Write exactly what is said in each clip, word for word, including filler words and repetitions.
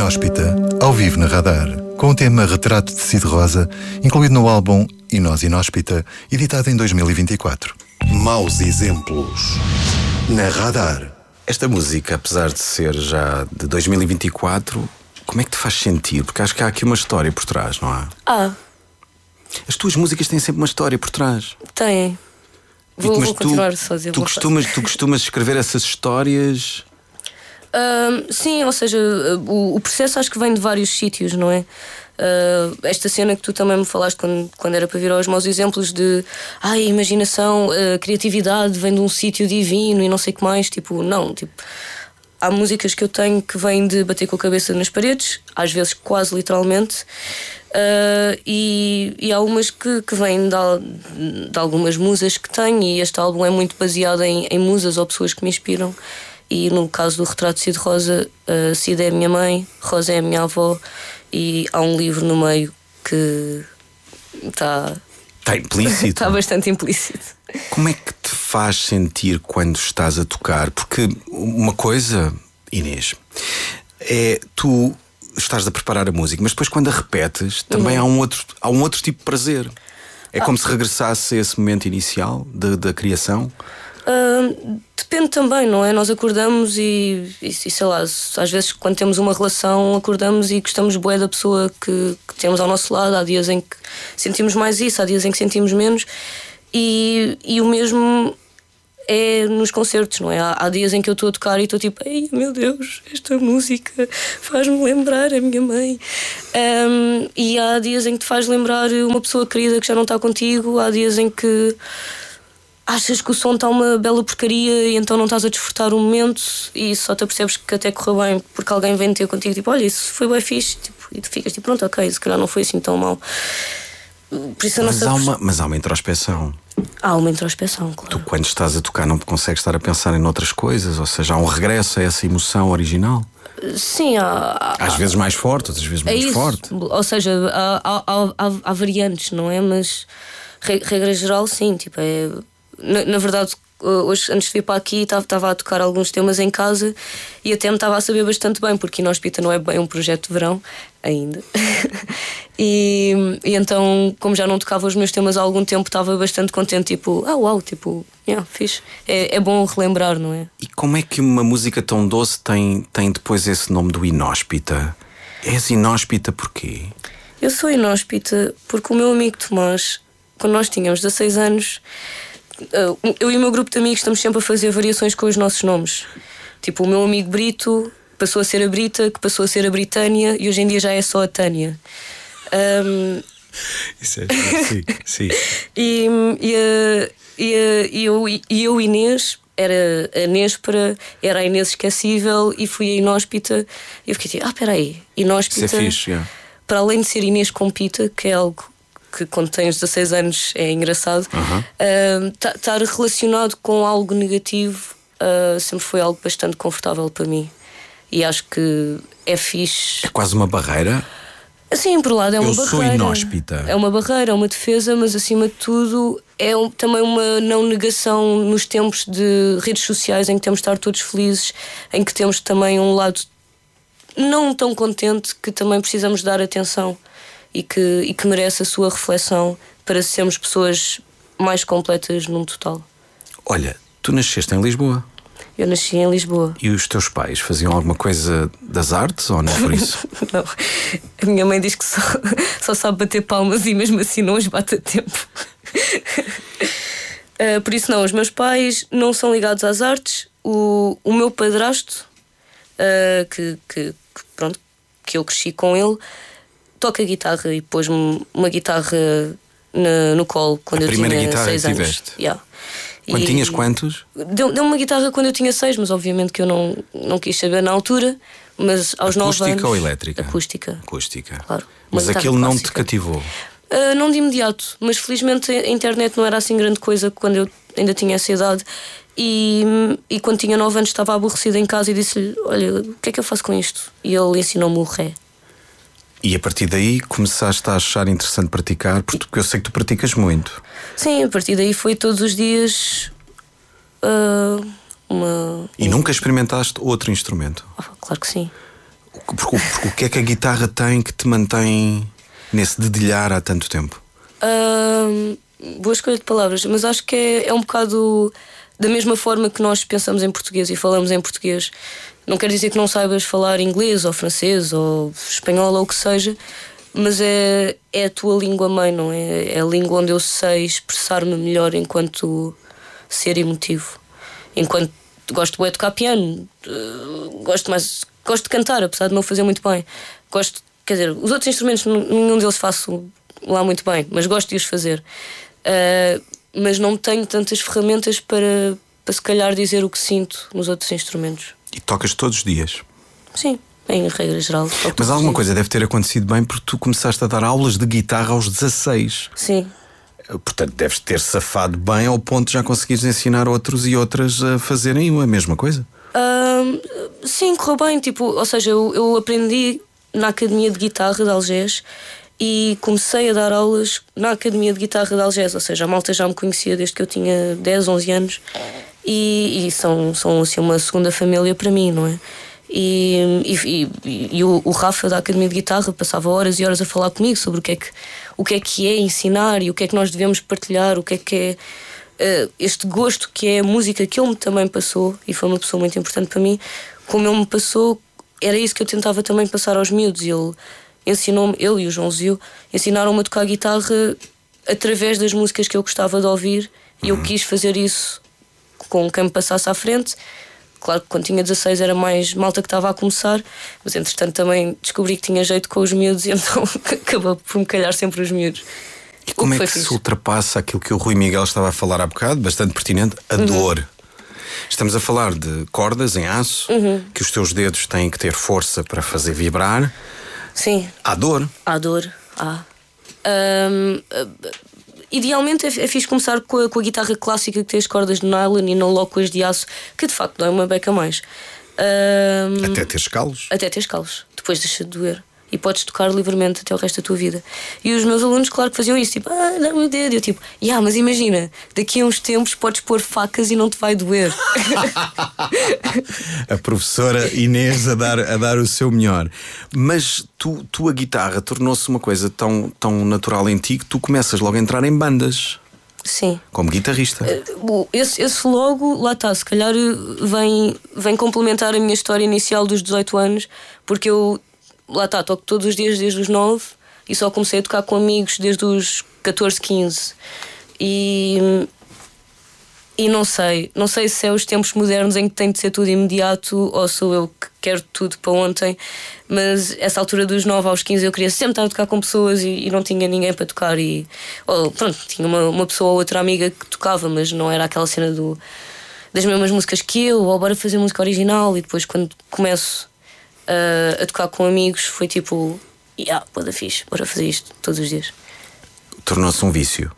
Inóspita, ao vivo na Radar, com o tema Retrato de Cid Rosa, incluído no álbum E Nós Inóspita, editado em dois mil e vinte e quatro. Maus exemplos na Radar. Esta música, apesar de ser já de dois mil e vinte e quatro, como é que te faz sentir? Porque acho que há aqui uma história por trás, não há? Ah, As tuas músicas têm sempre uma história por trás. tem. E- Vou, mas vou continuar a fazer. tu, costumas, tu costumas escrever essas histórias. Ahm, sim, ou seja, o, o processo acho que vem de vários sítios, não é? Ah, esta cena que tu também me falaste quando, quando era para vir aos maus exemplos de ai, a imaginação, a criatividade vem de um sítio divino e não sei o que mais. Tipo, não, tipo, há músicas que eu tenho que vêm de bater com a cabeça nas paredes, às vezes quase literalmente. Uh, e, e há umas que, que vêm de, al- de algumas musas que tenho, e este álbum é muito baseado em, em musas ou pessoas que me inspiram. E no caso do Retrato de Cid Rosa, uh, Cid é a minha mãe, Rosa é a minha avó, e há um livro no meio que está Está implícito. está bastante implícito. Como é que te faz sentir quando estás a tocar? Porque uma coisa, Inês, é tu estás a preparar a música, mas depois quando a repetes também Uhum. há, um outro, há um outro tipo de prazer. É como se regressasse a esse momento inicial de- da criação. Uh, depende também, não é? Nós acordamos e, e, e sei lá, às vezes quando temos uma relação acordamos e gostamos bué da pessoa que, que temos ao nosso lado. Há dias em que sentimos mais isso, há dias em que sentimos menos, e, e o mesmo é nos concertos, não é? Há, há dias em que eu estou a tocar e estou tipo, ai meu Deus, esta música faz-me lembrar a minha mãe. Um, e há dias em que te faz lembrar uma pessoa querida que já não está contigo. Há dias em que achas que o som está uma bela porcaria e então não estás a desfrutar o momento e só te apercebes que até correu bem porque alguém vem ter contigo, tipo, olha, isso foi bem fixe, tipo, e tu ficas tipo, pronto, ok, se calhar não foi assim tão mal. Por isso a Mas nossa há, uma, mas há uma introspeção. há uma introspeção, claro. Tu, quando estás a tocar, não consegues estar a pensar em outras coisas, ou seja, há um regresso a essa emoção original. Sim, há, há, Às vezes mais forte, outras vezes é menos isso. forte. Ou seja, há, há, há, há- há variantes, não é? Mas re- regra geral, sim, tipo, é. Na, na verdade, hoje, antes de vir para aqui, estava a tocar alguns temas em casa e até me estava a saber bastante bem, porque Inóspita não é bem um projeto de verão ainda. e, e então, como já não tocava os meus temas há algum tempo, estava bastante contente, tipo, ah, uau, tipo, yeah, fixe. É, é bom relembrar, não é? E como é que uma música tão doce tem, tem depois esse nome do Inóspita? És inóspita porquê? Eu sou inóspita porque o meu amigo Tomás, quando nós tínhamos dezasseis anos, uh, eu e o meu grupo de amigos estamos sempre a fazer variações com os nossos nomes. Tipo, o meu amigo Brito passou a ser a Brita, que passou a ser a Britânia, e hoje em dia já é só a Tânia. Um, Isso é, sim, sim. e, e, a- e, a- e eu, e eu, Inês, era a Néspera, era a Inês Esquecível, e fui a Inóspita. E eu fiquei tipo, ah, peraí, Inóspita. Isso é fixe, yeah. Para além de ser Inês com Pita, que é algo que quando tens dezasseis anos é engraçado, estar relacionado com algo negativo uh, sempre foi algo bastante confortável para mim. E acho que é fixe. É quase uma barreira. Assim, por um lado é uma Eu barreira. sou inóspita. É uma barreira, é uma defesa, mas acima de tudo é um- também uma não negação nos tempos de redes sociais em que temos de estar todos felizes, em que temos também um lado não tão contente que também precisamos dar atenção e que, e que merece a sua reflexão para sermos pessoas mais completas num total. Olha, tu nasceste em Lisboa Eu nasci em Lisboa. e os teus pais faziam alguma coisa das artes ou não por isso? Não. A minha mãe diz que só, só sabe bater palmas e mesmo assim não as bate a tempo. Uh, por isso não, os meus pais não são ligados às artes. O, o meu padrasto, uh, que, que, que, pronto, que eu cresci com ele, toca guitarra e pôs-me uma guitarra na- no colo quando A eu primeira tinha guitarra seis que anos. tiveste? Yeah. Quando E- tinhas quantos? Deu- Deu-me uma guitarra quando eu tinha seis, mas obviamente que eu não, não quis saber na altura. Mas aos nove anos. Acústica ou elétrica? Acústica. Acústica. Claro. Uma Mas guitarra aquilo não te clássica. cativou. Ah, não de imediato, mas felizmente a internet não era assim grande coisa quando eu ainda tinha essa idade. E, e quando tinha nove anos estava aborrecida em casa e disse-lhe: olha, o que é que eu faço com isto? E ele ensinou-me o ré. E a partir daí começaste a achar interessante praticar, porque eu sei que tu praticas muito. Sim, a partir daí foi todos os dias ah, uma. E nunca experimentaste outro instrumento? Ah, claro que sim. Porque, porque o que é que a guitarra tem que te mantém nesse dedilhar há tanto tempo? Uh, boa escolha de palavras, mas acho que é, é um bocado da mesma forma que nós pensamos em português e falamos em português. Não quer dizer que não saibas falar inglês ou francês ou espanhol ou o que seja, mas é, é a tua língua-mãe, não é? É a língua onde eu sei expressar-me melhor enquanto ser emotivo. Enquanto gosto de tocar piano, uh, gosto mais, gosto de cantar, apesar de não fazer muito bem. Gosto, quer dizer, os outros instrumentos, nenhum deles faço lá muito bem, mas gosto de os fazer. Uh, mas não tenho tantas ferramentas para, para se calhar dizer o que sinto nos outros instrumentos. E tocas todos os dias? Sim, em regra geral. Mas alguma coisa deve ter acontecido bem, porque tu começaste a dar aulas de guitarra aos dezasseis. Sim. Portanto, deves ter safado bem ao ponto de já conseguires ensinar outros e outras a fazerem a mesma coisa. Uh, sim, correu bem. Tipo, ou seja, eu, eu aprendi na Academia de Guitarra de Algés e comecei a dar aulas na Academia de Guitarra de Algés. Ou seja, a malta já me conhecia desde que eu tinha dez, onze anos. E, e são, são assim, uma segunda família para mim, não é? E, e, e, e o, o Rafa da Academia de Guitarra passava horas e horas a falar comigo sobre o que é que, o que é, que é ensinar e o que é que nós devemos partilhar, o que é que é uh, este gosto que é a música que ele me também passou, e foi uma pessoa muito importante para mim. Como ele me passou, era isso que eu tentava também passar aos miúdos. Ele ensinou-me, ele e o João Zio ensinaram-me a tocar guitarra através das músicas que eu gostava de ouvir, e eu quis fazer isso com quem me passasse à frente. Claro que quando tinha dezasseis era mais malta que estava a começar, mas entretanto também descobri que tinha jeito com os miúdos e então acabou por me calhar sempre os miúdos. E como é que se ultrapassa aquilo que o Rui Miguel estava a falar há bocado, bastante pertinente, a uhum. dor? Estamos a falar de cordas em aço, uhum. que os teus dedos têm que ter força para fazer vibrar. Sim. Há dor? Há dor, há. Um, Idealmente é fixe começar com a, com a guitarra clássica que tem as cordas de nylon e não logo com as de aço, que de facto dói uma beca mais. Um, até ter calos? Até ter calos, depois deixa de doer. E podes tocar livremente até o resto da tua vida. E os meus alunos, claro que faziam isso, tipo, ah, dá-me o dedo. Eu tipo, yeah, mas imagina, daqui a uns tempos podes pôr facas e não te vai doer. A professora Inês a dar, a dar o seu melhor. Mas tu, tu a guitarra tornou-se uma coisa tão, tão natural em ti que tu começas logo a entrar em bandas. Sim. Como guitarrista. Esse, esse logo, lá está, se calhar vem, vem complementar a minha história inicial dos dezoito anos, porque eu, lá está, toco todos os dias desde os nove e só comecei a tocar com amigos desde os catorze, quinze. E, e não sei, não sei se é os tempos modernos em que tem de ser tudo imediato ou sou eu que quero tudo para ontem, mas essa altura dos nove aos quinze eu queria sempre estar a tocar com pessoas e, e não tinha ninguém para tocar. E, ou, pronto, tinha uma, uma pessoa ou outra amiga que tocava, mas não era aquela cena do, das mesmas músicas que eu, ou bora fazer música original. E depois, quando começo Uh, a tocar com amigos, foi tipo, yeah, bora fixe, bora fazer isto todos os dias. Tornou-se um vício?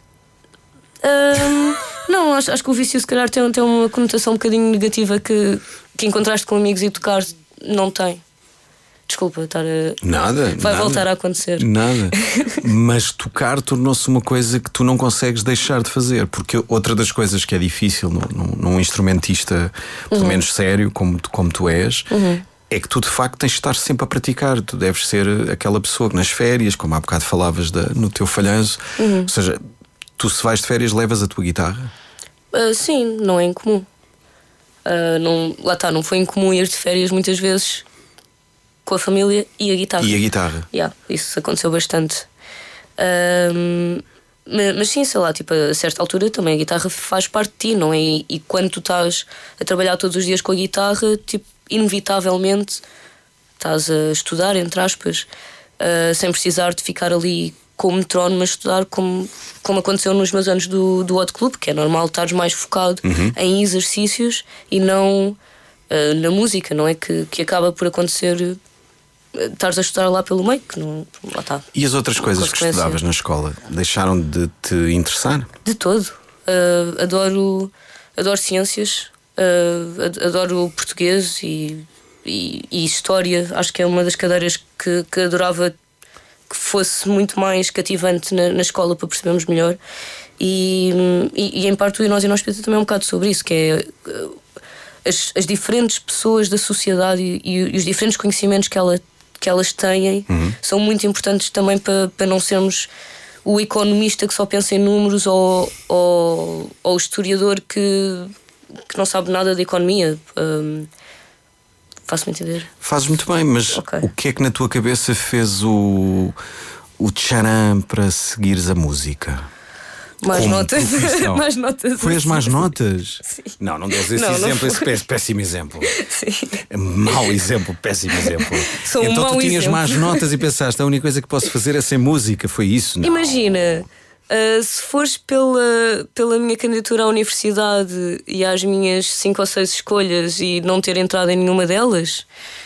Uh, não, acho, acho que o vício se calhar tem, tem uma conotação um bocadinho negativa que, que encontraste com amigos e tocar não tem. Desculpa, estar a... Nada. Vai nada, voltar a acontecer. Nada. Mas tocar tornou-se uma coisa que tu não consegues deixar de fazer. Porque outra das coisas que é difícil num, num instrumentista, pelo uhum. menos sério, como, como tu és, uhum. é que tu de facto tens de estar sempre a praticar. Tu deves ser aquela pessoa que nas férias, como há bocado falavas da, no teu falhanço, uhum. ou seja, tu se vais de férias levas a tua guitarra? Uh, sim, não é incomum. Uh, não, lá está, não foi incomum ir de férias muitas vezes com a família e a guitarra. E a guitarra? Yeah, isso aconteceu bastante. Uh, mas, mas sim, sei lá, tipo, a certa altura também a guitarra faz parte de ti, não é? E, e quando tu estás a trabalhar todos os dias com a guitarra, tipo, inevitavelmente estás a estudar, entre aspas, uh, sem precisar de ficar ali com o metrónomo a estudar, como, como aconteceu nos meus anos do, do Hot Club, que é normal estares mais focado uhum. em exercícios e não uh, na música, não é? Que, que acaba por acontecer uh, estares a estudar lá pelo meio, que não, lá está. E as outras coisas que estudavas na escola deixaram de te interessar? De todo. Uh, adoro, adoro ciências. Uh, adoro português e, e, e história. Acho que é uma das cadeiras que, que adorava que fosse muito mais cativante na, na escola para percebermos melhor. E, e, e em parte o Nós e Nós também é um bocado sobre isso, que é uh, as, as diferentes pessoas da sociedade e, e, e os diferentes conhecimentos que, ela, que elas têm uhum. são muito importantes também para, para não sermos o economista que só pensa em números ou, ou, ou o historiador que, que não sabe nada de economia. Um, Faço-me entender? Fazes muito bem, mas okay. o que é que na tua cabeça fez o, o tcharam para seguires a música? Mais Como notas. mais notas. Foi as mais notas? Sim. Não, não dês esse não, exemplo, não esse péssimo exemplo. Sim. Mau exemplo, péssimo exemplo. Sou então um tu tinhas exemplo. más notas e pensaste, a única coisa que posso fazer é ser música, foi isso? Não. Imagina. Uh, se fores pela, pela minha candidatura à universidade e às minhas cinco ou seis escolhas e não ter entrado em nenhuma delas,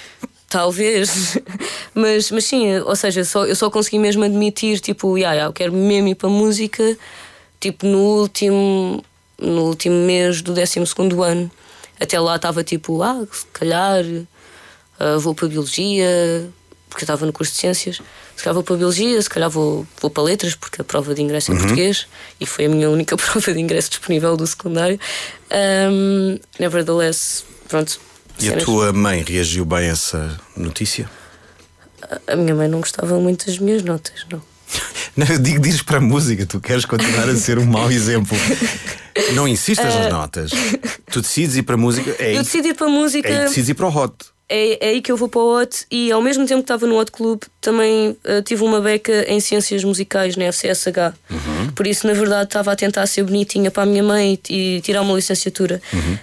talvez. mas, mas sim, ou seja, só, eu só consegui mesmo admitir, tipo, yeah, yeah, eu quero mesmo ir para a música, tipo, no último, no último mês do décimo segundo ano. Até lá estava tipo, ah, se calhar uh, vou para a Biologia, porque eu estava no curso de Ciências. Se calhar vou para a Biologia, se calhar vou, vou para Letras, porque a prova de ingresso é em uhum. português, e foi a minha única prova de ingresso disponível do secundário. Um, nevertheless, pronto. E cenas. A tua mãe reagiu bem a essa notícia? A, a minha mãe não gostava muito das minhas notas, não. Não, eu digo, dizes para a música, tu queres continuar a ser um mau exemplo. Não insistas uh... nas notas. Tu decides ir para a música. É eu decidi ir para a música. É, decides ir para o hot. É, é aí que eu vou para o Hot. E ao mesmo tempo que estava no Hot Club, também uh, tive uma beca em Ciências Musicais na F C S H. Uhum. Por isso, na verdade, estava a tentar ser bonitinha para a minha mãe e, e tirar uma licenciatura. Uhum.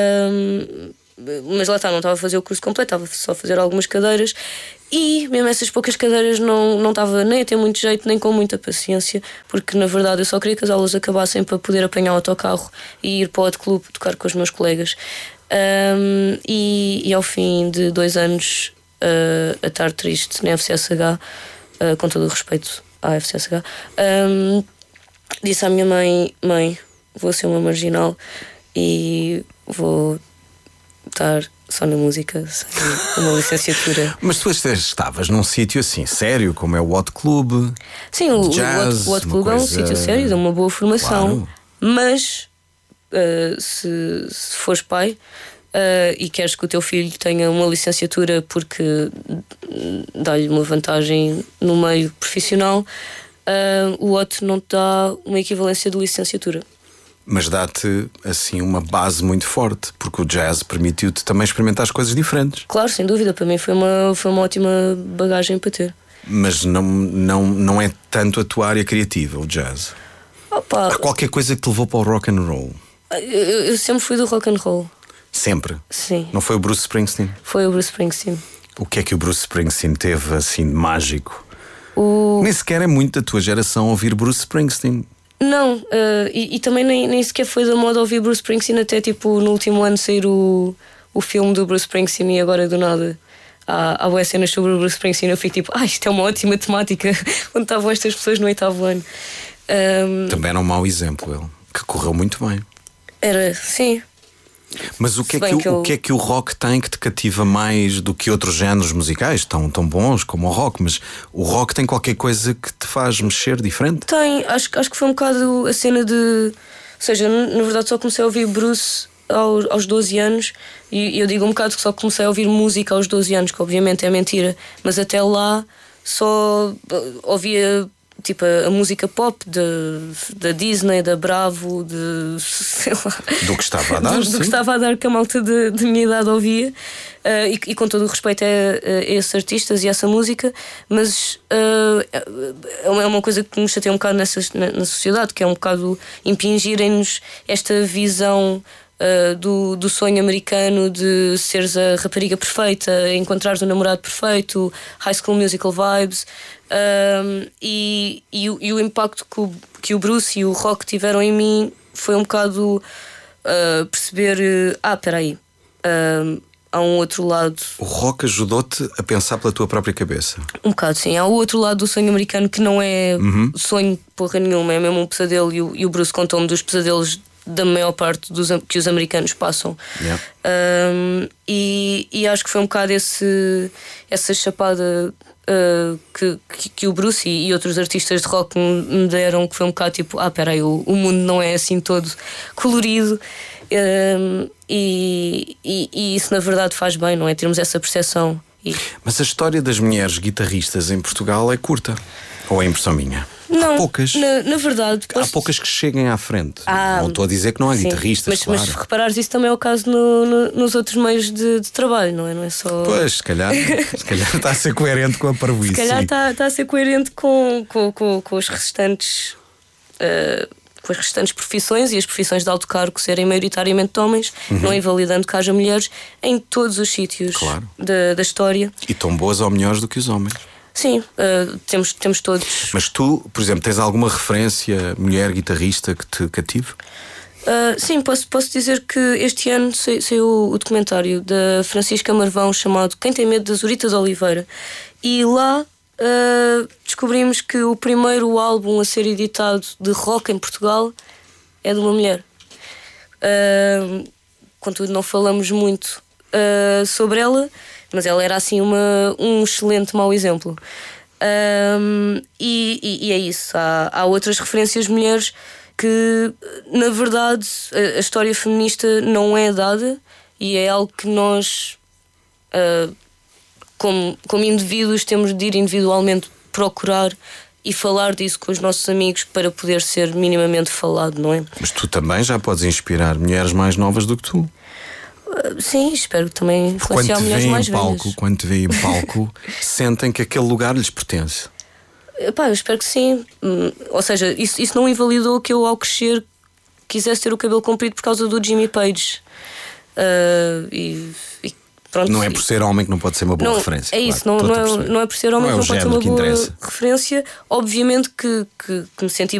Uh, mas lá está, não estava a fazer o curso completo, estava só a fazer algumas cadeiras. E mesmo essas poucas cadeiras não, não estava nem a ter muito jeito, nem com muita paciência, porque na verdade eu só queria que as aulas acabassem para poder apanhar o autocarro e ir para o Hot Club tocar com os meus colegas. Um, e, e ao fim de dois anos uh, a estar triste na F C S H, uh, com todo o respeito à F C S H, um, disse à minha mãe: mãe, vou ser uma marginal e vou estar só na música, sem uma licenciatura. Mas tu estavas num sítio assim, sério, como é o Hot Club? Sim, o, jazz, o Hot Club coisa... é um sítio sério, dá uma boa formação. Claro. Mas uh, se, se fores pai uh, e queres que o teu filho tenha uma licenciatura porque dá-lhe uma vantagem no meio profissional, uh, o Hot não te dá uma equivalência de licenciatura. Mas dá-te assim uma base muito forte, porque o jazz permitiu-te também experimentar as coisas diferentes. Claro, sem dúvida, para mim foi uma, foi uma ótima bagagem para ter. Mas não, não, não é tanto a tua área criativa, o jazz. Opa. Há qualquer coisa que te levou para o rock and roll? Eu, eu sempre fui do rock and roll. Sempre? Sim. Não foi o Bruce Springsteen? Foi o Bruce Springsteen. O que é que o Bruce Springsteen teve assim de mágico? O... Nem sequer é muito da tua geração ouvir Bruce Springsteen. Não, uh, e, e também nem, nem sequer foi da moda ouvir Bruce Springsteen até tipo no último ano sair o, o filme do Bruce Springsteen e agora do nada há, há boas cenas sobre o Bruce Springsteen. Eu fico tipo, ah, isto é uma ótima temática onde estavam estas pessoas no oitavo ano. Um, também era um mau exemplo ele, que correu muito bem. Era, sim. Mas o que, é que, que eu... o que é que o rock tem que te cativa mais do que outros géneros musicais tão, tão bons como o rock? Mas o rock tem qualquer coisa que te faz mexer diferente? Tem, acho, acho que foi um bocado a cena de... Ou seja, na verdade só comecei a ouvir Bruce aos, aos doze anos. E eu digo um bocado que só comecei a ouvir música aos doze anos, que obviamente é mentira. Mas até lá só ouvia... tipo a, a música pop da Disney, da Bravo, de, sei lá, do que estava a dar, do, do que estava a dar que a malta de, de minha idade ouvia, uh, e, e com todo o respeito a, a esses artistas e a essa música, mas uh, é uma coisa que nos chateia um bocado nessa, na, na sociedade, que é um bocado impingirem-nos esta visão Uh, do, do sonho americano de seres a rapariga perfeita, encontrares o namorado perfeito, High School Musical vibes, um, e, e, e o impacto que o, que o Bruce e o rock tiveram em mim foi um bocado uh, perceber, uh, ah, espera aí, uh, há um outro lado. O rock ajudou-te a pensar pela tua própria cabeça? Um bocado, sim. Há o outro lado do sonho americano que não é uhum. sonho porra nenhuma, é mesmo um pesadelo, e o, e o Bruce contou-me dos pesadelos da maior parte dos, que os americanos passam. Yeah. Um, e, e acho que foi um bocado esse, essa chapada uh, que, que, que o Bruce e, e outros artistas de rock me deram, que foi um bocado tipo, ah, peraí, o, o mundo não é assim todo colorido. Um, e, e, e isso na verdade faz bem, não é? Termos essa percepção. E... Mas a história das mulheres guitarristas em Portugal é curta? Ou é impressão minha? Não, há poucas. Na, na verdade, há poucas que cheguem à frente. Ah, não estou a dizer que não há sim, guitarristas, mas, claro. mas se reparares, isso também é o caso no, no, nos outros meios de, de trabalho, não é? Não é só. Pois, se calhar, se calhar está a ser coerente com a parvoíce. Se calhar está, está a ser coerente com, com, com, com os restantes. Uh, com as restantes profissões e as profissões de alto cargo serem maioritariamente de homens, uhum. não invalidando que haja mulheres em todos os sítios claro. da, da história. E tão boas ou melhores do que os homens. Sim, uh, temos, temos todos. Mas tu, por exemplo, tens alguma referência mulher guitarrista que te cative? Uh, sim, posso, posso dizer que este ano saiu o documentário da Francisca Marvão chamado Quem Tem Medo das Zurita de Oliveira. E lá uh, descobrimos que o primeiro álbum a ser editado de rock em Portugal é de uma mulher. Uh, contudo, não falamos muito uh, sobre ela, mas ela era assim uma, um excelente mau exemplo. Um, e, e, e é isso. Há, há outras referências mulheres que, na verdade, a, a história feminista não é dada e é algo que nós, uh, como, como indivíduos, temos de ir individualmente procurar e falar disso com os nossos amigos para poder ser minimamente falado, não é? Mas tu também já podes inspirar mulheres mais novas do que tu. Sim, espero que também influenciar mulheres mais palco, velhas. quando te vêem em palco, sentem que aquele lugar lhes pertence. Epá, eu espero que sim. Ou seja, isso, isso não invalidou que eu, ao crescer, quisesse ter o cabelo comprido por causa do Jimmy Page. Uh, e, e pronto. Não é por ser homem que não pode ser uma boa não, referência. É isso, claro, não, não, é, não é por ser homem não que é não pode ser uma boa interessa. referência. Obviamente que, que, que me senti